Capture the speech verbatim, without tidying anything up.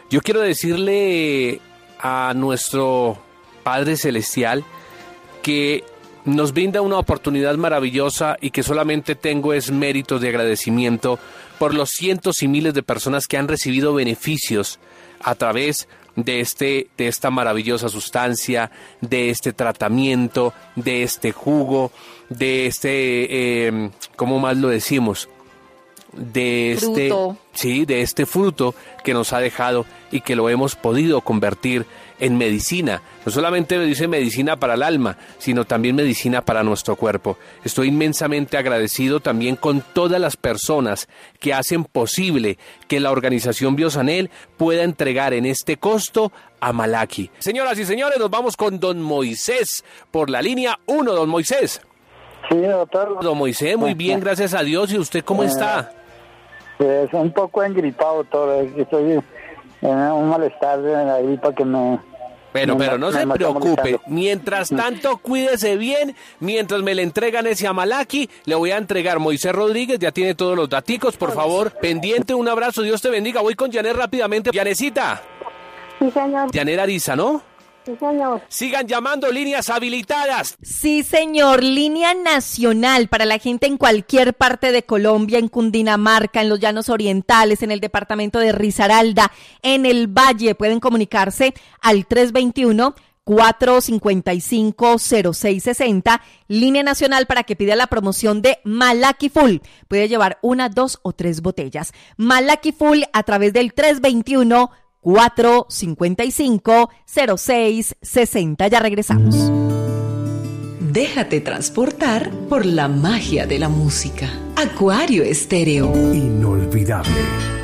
Yo quiero decirle a nuestro Padre Celestial que nos brinda una oportunidad maravillosa y que solamente tengo es méritos de agradecimiento por los cientos y miles de personas que han recibido beneficios a través de este, de esta maravillosa sustancia, de este tratamiento, de este jugo, de este, eh, ¿cómo más lo decimos? De este, fruto. Sí, de este fruto que nos ha dejado y que lo hemos podido convertir en medicina. No solamente dice medicina para el alma, sino también medicina para nuestro cuerpo. Estoy inmensamente agradecido también con todas las personas que hacen posible que la organización Biosanel pueda entregar en este costo a Malaki. Señoras y señores, nos vamos con don Moisés por la línea uno, don Moisés. Sí, doctor. Don Moisés, muy bien, gracias a Dios. ¿Y usted cómo está? Pues un poco engripado todo, estoy en un malestar de la gripa que me... Bueno, me, pero no me se me preocupe, mientras tanto cuídese bien, mientras me le entregan ese Amalaki, le voy a entregar Moisés Rodríguez, ya tiene todos los daticos, por favor, pendiente, un abrazo, Dios te bendiga, voy con Janet rápidamente. Janecita. Sí, señor. Janet Ariza, ¿no? Sí, señor. Sigan llamando, líneas habilitadas. Sí, señor, línea nacional para la gente en cualquier parte de Colombia, en Cundinamarca, en los Llanos Orientales, en el departamento de Risaralda, en el Valle. Pueden comunicarse al tres dos uno, cuatro cinco cinco, cero seis seis cero, línea nacional para que pida la promoción de Malaki Full. Puede llevar una, dos o tres botellas. Malaki Full a través del tres dos uno, cuatro cinco cinco, cero seis seis cero. Ya regresamos. Déjate transportar por la magia de la música. Acuario Estéreo. Inolvidable.